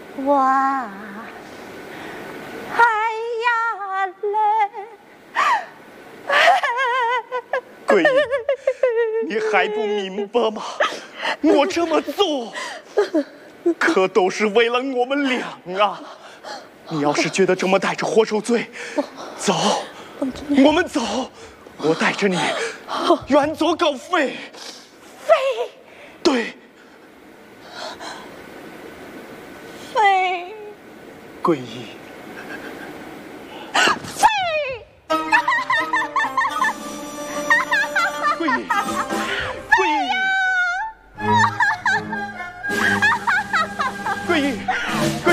哇，哎呀嘞！ 桂姨，你还不明白吗？我这么做，可都是为了我们俩啊！你要是觉得这么带着活受罪，走，我们走，我带着你远走高飞。 飞， 对， 飞， 桂姨。